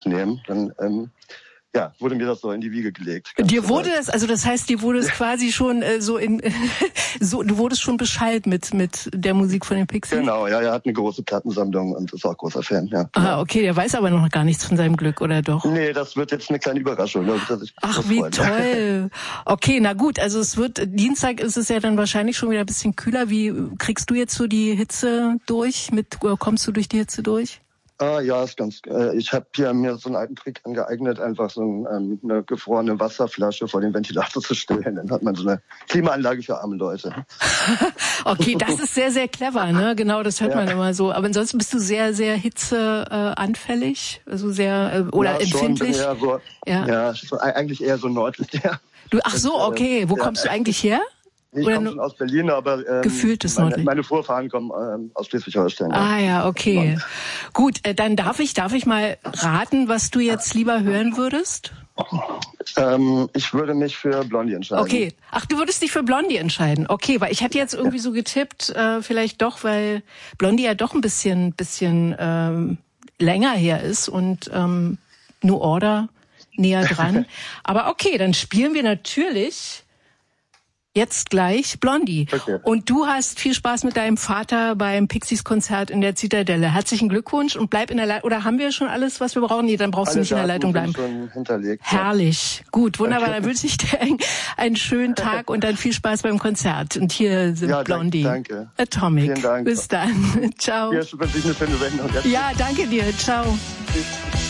nehmen, dann wurde mir das so in die Wiege gelegt. Dir wurde es, also das heißt, dir wurde es quasi schon du wurdest schon beschallt mit der Musik von den Pixies? Genau, ja, er hat eine große Plattensammlung und ist auch großer Fan, ja. Ah, okay, der weiß aber noch gar nichts von seinem Glück, oder doch? Nee, das wird jetzt eine kleine Überraschung. Ach, wie toll. Okay, na gut, also Dienstag ist es ja dann wahrscheinlich schon wieder ein bisschen kühler. Wie kriegst du jetzt so die Hitze durch? Kommst du durch die Hitze durch? Ja, ist ganz. Ich habe hier mir so einen alten Trick angeeignet, einfach so eine gefrorene Wasserflasche vor den Ventilator zu stellen. Dann hat man so eine Klimaanlage für arme Leute. Okay, das ist sehr, sehr clever, ne? Genau, das hört man immer so. Aber ansonsten bist du sehr, sehr hitzeanfällig, also sehr oder empfindlich. Schon, eigentlich eher so nördlich. Ja. Ach so, okay. Wo kommst du eigentlich her? Ich komme schon aus Berlin, aber gefühltes nördlich. Meine Vorfahren kommen aus Schleswig-Holstein. Ah ja, okay. Gut, dann darf ich mal raten, was du jetzt lieber hören würdest? Ich würde mich für Blondie entscheiden. Okay. Ach, du würdest dich für Blondie entscheiden. Okay, weil ich hatte jetzt irgendwie so getippt, vielleicht doch, weil Blondie ja doch ein bisschen länger her ist und New Order näher dran. Aber okay, dann spielen wir natürlich jetzt gleich Blondie. Okay. Und du hast viel Spaß mit deinem Vater beim Pixies-Konzert in der Zitadelle. Herzlichen Glückwunsch und bleib in der Leitung. Oder haben wir schon alles, was wir brauchen? Nee, dann brauchst du nicht in der Leitung bleiben. Schon hinterlegt. Herrlich. Ja. Gut, wunderbar. Dann wünsche ich dir einen schönen Tag und dann viel Spaß beim Konzert. Und hier sind Blondie. Danke. Atomic. Vielen Dank. Bis dann. Ciao. Hier wünsche ich eine schöne Sendung. Ja, danke dir. Ciao. Tschüss.